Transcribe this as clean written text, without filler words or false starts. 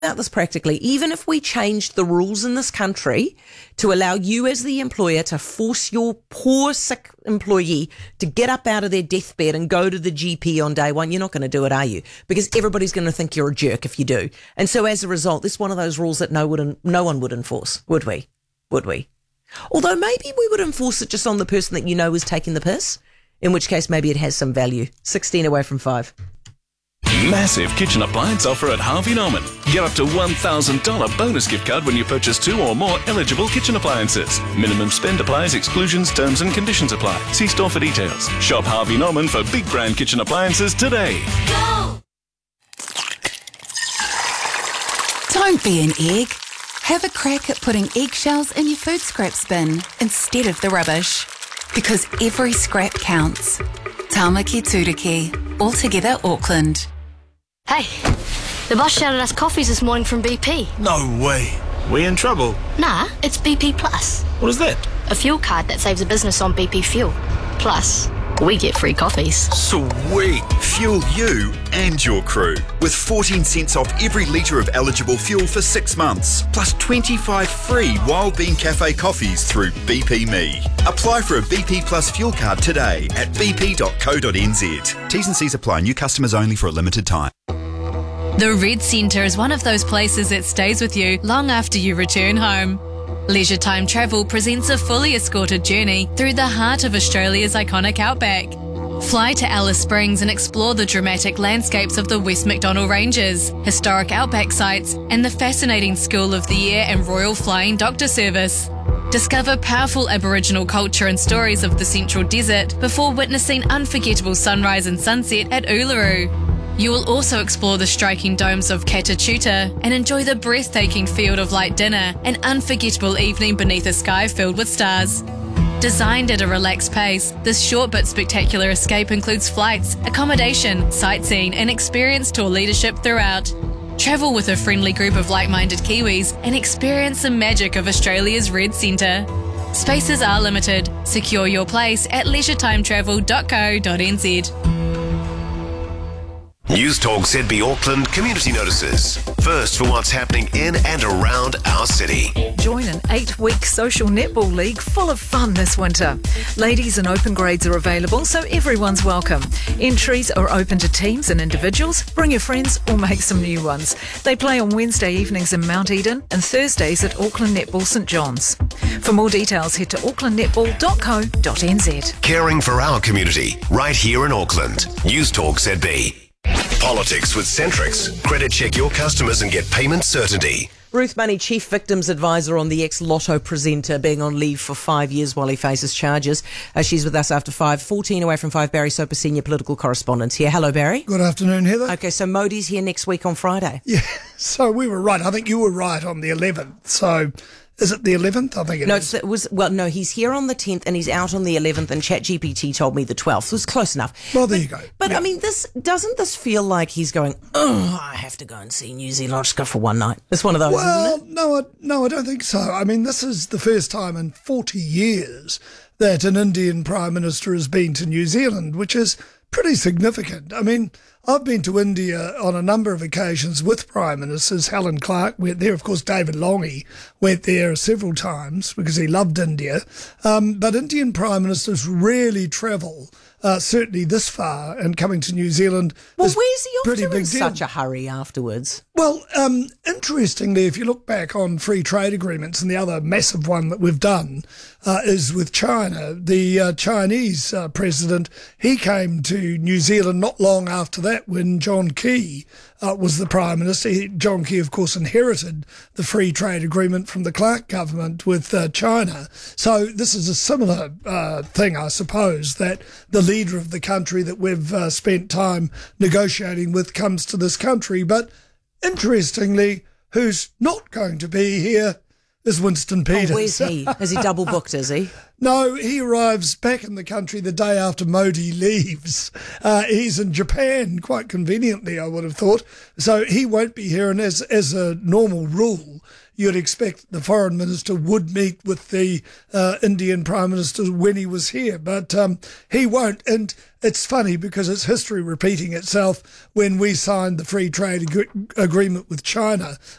about this practically. Even if we changed the rules in this country to allow you as the employer to force your poor sick employee to get up out of their deathbed and go to the GP on day one, you're not going to do it, are you? Because everybody's going to think you're a jerk if you do. And so as a result, this is one of those rules that no one would enforce, would we? Would we? Although maybe we would enforce it just on the person that you know is taking the piss, in which case maybe it has some value. 16 away from 5. Massive kitchen appliance offer at Harvey Norman. Get up to $1,000 bonus gift card when you purchase 2 or more eligible kitchen appliances. Minimum spend applies, exclusions, terms and conditions apply. See store for details. Shop Harvey Norman for big brand kitchen appliances today. Go! Don't be an egg. Have a crack at putting eggshells in your food scraps bin instead of the rubbish. Because every scrap counts. Tamaki Turiki, altogether Auckland. Hey, the boss shouted us coffees this morning from BP. No way. We in trouble? Nah, it's BP Plus. What is that? A fuel card that saves a business on BP fuel. Plus, we get free coffees. Sweet! Fuel you and your crew with 14 cents off every litre of eligible fuel for 6 months. Plus 25 free Wild Bean Cafe coffees through BP Me. Apply for a BP Plus fuel card today at bp.co.nz. T's and C's apply. New customers only for a limited time. The Red Centre is one of those places that stays with you long after you return home. Leisure Time Travel presents a fully escorted journey through the heart of Australia's iconic outback. Fly to Alice Springs and explore the dramatic landscapes of the West Macdonnell Ranges, historic outback sites, and the fascinating School of the Air and Royal Flying Doctor Service. Discover powerful Aboriginal culture and stories of the Central Desert before witnessing unforgettable sunrise and sunset at Uluru. You will also explore the striking domes of Katachuta and enjoy the breathtaking Field of Light dinner, an unforgettable evening beneath a sky filled with stars. Designed at a relaxed pace, this short but spectacular escape includes flights, accommodation, sightseeing and experienced tour leadership throughout. Travel with a friendly group of like-minded Kiwis and experience the magic of Australia's Red Centre. Spaces are limited. Secure your place at leisuretimetravel.co.nz. News Talk ZB Auckland community notices. First for what's happening in and around our city. Join an 8-week social netball league full of fun this winter. Ladies and open grades are available, so everyone's welcome. Entries are open to teams and individuals. Bring your friends or make some new ones. They play on Wednesday evenings in Mount Eden and Thursdays at Auckland Netball St John's. For more details, head to aucklandnetball.co.nz. Caring for our community, right here in Auckland. News Talk ZB. Politics with Centrix. Credit check your customers and get payment certainty. Ruth Money, Chief Victims Advisor on the ex-Lotto presenter, being on leave for 5 years while he faces charges. She's with us after 5. 14 away from 5, Barry Soper, Senior Political Correspondent here. Hello, Barry. Good afternoon, Heather. Okay, so Modi's here next week on Friday. Yeah, so we were right. I think you were right on the 11th. So is it the 11th? I think it is. No, he's here on the 10th and he's out on the 11th, and ChatGPT told me the 12th. It was close enough. Well, there you go. But, yeah. I mean, doesn't this feel like he's going, oh, I have to go and see New Zealand. I'll just go for one night. It's one of those, isn't it? No, I don't think so. I mean, this is the first time in 40 years that an Indian Prime Minister has been to New Zealand, which is pretty significant. I mean, I've been to India on a number of occasions with Prime Ministers. Helen Clark went there. Of course, David Lange went there several times because he loved India. But Indian Prime Ministers rarely travel, certainly this far, and coming to New Zealand is where's he off pretty to big in deal. such a hurry afterwards? Well, interestingly, if you look back on free trade agreements, and the other massive one that we've done is with China. The Chinese president, he came to New Zealand not long after that when John Key was the Prime Minister. John Key, of course, inherited the free trade agreement from the Clark government with China. So this is a similar thing, I suppose, that the leader of the country that we've spent time negotiating with comes to this country. But interestingly, who's not going to be here is Winston Peters. Oh, where's he? Is he double booked, is he? No, he arrives back in the country the day after Modi leaves. He's in Japan, quite conveniently, I would have thought. So he won't be here, and as a normal rule, you'd expect the foreign minister would meet with the Indian Prime Minister when he was here, but he won't. And it's funny because it's history repeating itself. When we signed the free trade agreement with China,